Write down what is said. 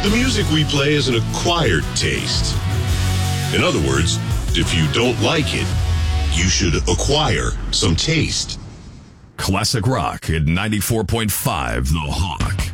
The music we play is an acquired taste. In other words, if you don't like it, you should acquire some taste. Classic rock at 94.5 The Hawk.